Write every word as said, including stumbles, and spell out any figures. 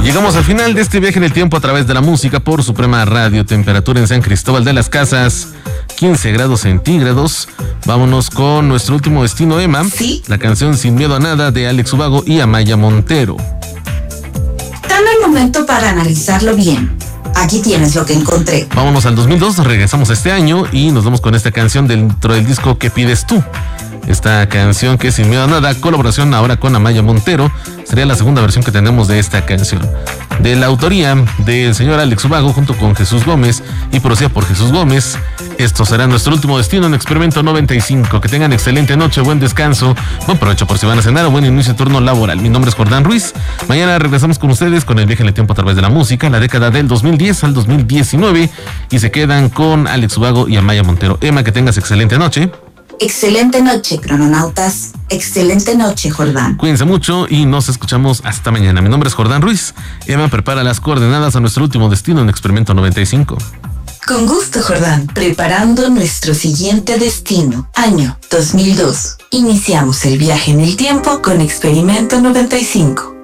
Llegamos al final de este viaje en el tiempo a través de la música por Suprema Radio. Temperatura en San Cristóbal de las Casas, quince grados centígrados. Vámonos con nuestro último destino, Emma. ¿Sí? La canción Sin Miedo a Nada de Alex Ubago y Amaya Montero. Dame un momento para analizarlo bien. Aquí tienes lo que encontré. Vámonos al dos mil dos, regresamos a este año y nos vamos con esta canción dentro del disco ¿Qué pides tú? Esta canción que es Sin Miedo a Nada, colaboración ahora con Amaya Montero, sería la segunda versión que tenemos de esta canción. De la autoría del señor Alex Ubago junto con Jesús Gómez y producida por Jesús Gómez. Esto será nuestro último destino en Experimento noventa y cinco. Que tengan excelente noche, buen descanso, buen provecho por si van a cenar o buen inicio de turno laboral. Mi nombre es Jordán Ruiz. Mañana regresamos con ustedes con el viaje en el tiempo a través de la música, la década del dos mil diez al dos mil diecinueve, y se quedan con Alex Ubago y Amaya Montero. Emma, que tengas excelente noche. Excelente noche, crononautas. Excelente noche, Jordán. Cuídense mucho y nos escuchamos hasta mañana. Mi nombre es Jordán Ruiz. Emma prepara las coordenadas a nuestro último destino en Experimento noventa y cinco. Con gusto, Jordán. Preparando nuestro siguiente destino, año dos mil dos. Iniciamos el viaje en el tiempo con Experimento noventa y cinco.